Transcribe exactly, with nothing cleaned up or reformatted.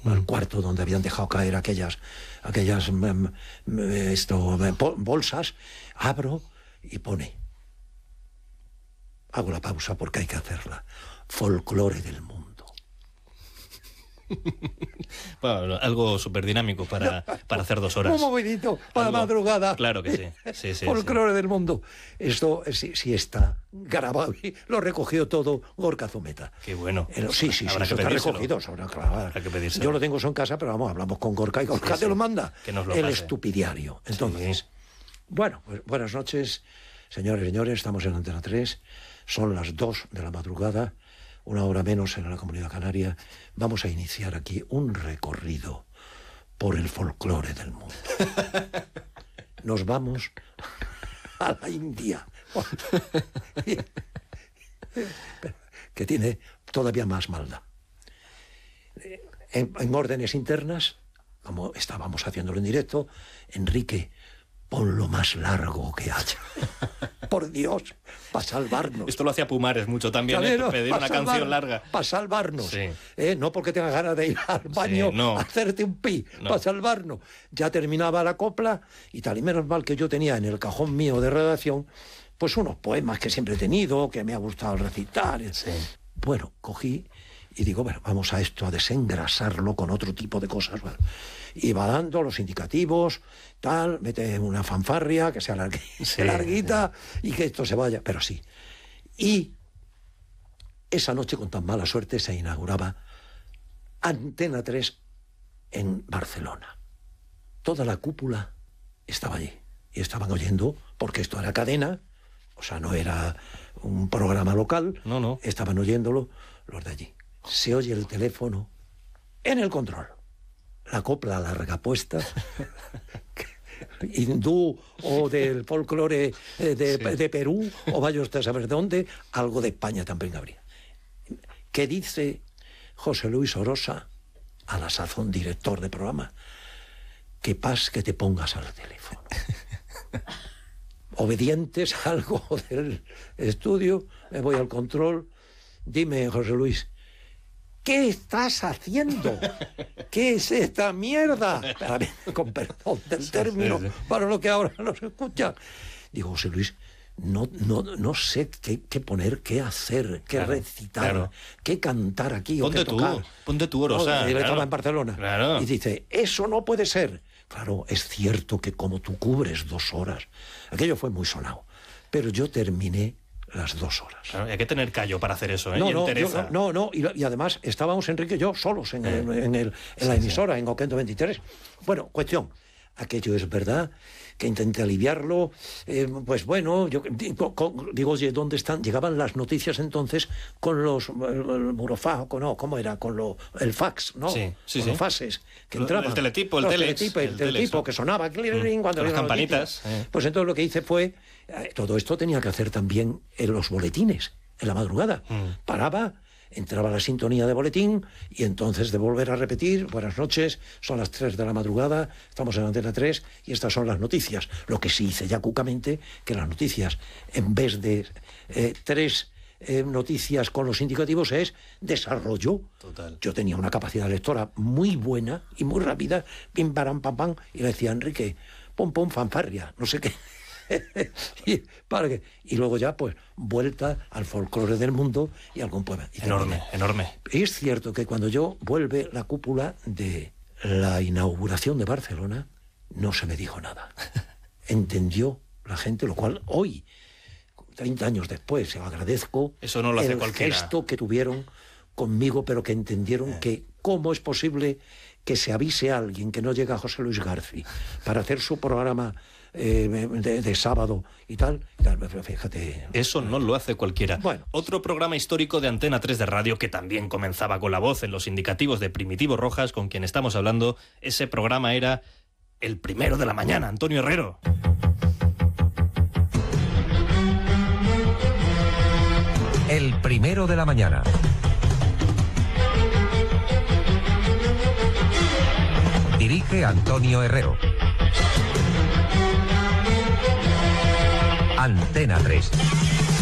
mm. al cuarto donde habían dejado caer aquellas, aquellas mm, esto, bolsas, abro y pone, hago la pausa porque hay que hacerla, folclore del mundo. Bueno, algo súper dinámico para, para hacer dos horas. Un movidito para la madrugada. Claro que sí. sí, sí Folclore sí. del mundo. Esto sí, sí está grabado y lo recogió todo Gorka Zumeta. Qué bueno. El, sí, sí, Habrá sí, que está pedírselo. recogido. Sobre, claro, Habrá que pedírselo. yo lo tengo eso en casa, pero vamos, hablamos con Gorka y Gorka sí, te sí. lo manda. Que nos lo el pase. estupidiario. Entonces, sí. bueno, pues buenas noches, señores y señores. Estamos en Antena tres. Son las dos de la madrugada. Una hora menos en la Comunidad Canaria. Vamos a iniciar aquí un recorrido por el folclore del mundo. Nos vamos a la India, que tiene todavía más maldad. En, en órdenes internas, como estábamos haciéndolo en directo, Enrique, pon lo más largo que haya. Por Dios, para salvarnos. Esto lo hacía Pumares mucho también, Calero, ¿eh? Pedir una salvar, canción larga. Para salvarnos. Sí. ¿Eh? No porque tengas ganas de ir al baño sí, no. a hacerte un pi, no. para salvarnos. Ya terminaba la copla y tal. Y menos mal que yo tenía en el cajón mío de redacción pues unos poemas que siempre he tenido, que me ha gustado recitar. Sí. Bueno, cogí y digo, bueno, vamos a esto, a desengrasarlo con otro tipo de cosas. Bueno, y va dando los indicativos, tal, mete una fanfarria que sea largui- sí, larguita sí. y que esto se vaya, pero sí. Y esa noche, con tan mala suerte, se inauguraba Antena tres en Barcelona. Toda la cúpula estaba allí y estaban oyendo, porque esto era cadena, o sea, no era un programa local, no, no. estaban oyéndolo los de allí. Se oye el teléfono en el control. La copla larga puesta, hindú o del folclore de, sí. de Perú, o vaya usted a saber dónde, algo de España también habría. ¿Qué dice José Luis Orosa, a la sazón director de programa? Que pas que te pongas al teléfono. Obedientes a algo del estudio, me voy al control. Dime, José Luis, ¿qué estás haciendo? ¿Qué es esta mierda? Con perdón del término, para lo que ahora nos escucha. Digo, José Luis, no, no, no sé qué, qué poner, qué hacer, qué claro, recitar, claro. qué cantar aquí ponte o qué tocar. Tú, ponte tú, Orosa. No, él claro. estaba en Barcelona. Claro. Y dice, eso no puede ser. Claro, es cierto que como tú cubres dos horas, aquello fue muy sonado, pero yo terminé las dos horas. Claro, hay que tener callo para hacer eso, ¿eh? No, y no, entereza. yo, no, no, y, y además estábamos Enrique y yo solos en, eh. el, en, el, en sí, la emisora, sí. en Oquendo veintitrés. Bueno, cuestión, aquello es verdad, que intenté aliviarlo, eh, pues bueno, yo digo, digo, oye, ¿dónde están? Llegaban las noticias entonces con los, el, el burofax, no, ¿cómo era? Con lo, el fax, ¿no? Sí, sí, con sí. los faxes que entraban. El teletipo, el los telex. Teletipo, el, el teletipo telex, que sonaba, clearing, mm, cuando las campanitas. Eh. Pues entonces lo que hice fue, eh, todo esto tenía que hacer también en los boletines, en la madrugada. Mm. Paraba, entraba la sintonía de boletín y entonces de volver a repetir, buenas noches, son las tres de la madrugada, estamos en Antena tres y estas son las noticias. Lo que sí hice ya cucamente, que las noticias, en vez de eh, tres eh, noticias con los indicativos, es desarrollo. Total. Yo tenía una capacidad lectora muy buena y muy rápida, pim, param, pam, pam, y le decía a Enrique, pom, pom, fanfarria, no sé qué. y, para que, y luego ya pues vuelta al folclore del mundo y algún poema y enorme, terminé. enorme. Es cierto que cuando yo vuelve la cúpula de la inauguración de Barcelona no se me dijo nada. Entendió la gente, lo cual hoy, treinta años después, agradezco. Eso no lo hace el cualquiera. gesto que tuvieron conmigo, pero que entendieron eh. que cómo es posible que se avise a alguien que no llega a José Luis García para hacer su programa Eh, de, de sábado y tal, y tal, fíjate. Eso no lo hace cualquiera. Bueno. Otro programa histórico de Antena tres de radio que también comenzaba con la voz en los indicativos de Primitivo Rojas, con quien estamos hablando. Ese programa era El Primero de la Mañana, Antonio Herrero. El Primero de la Mañana. Dirige Antonio Herrero. Antena tres.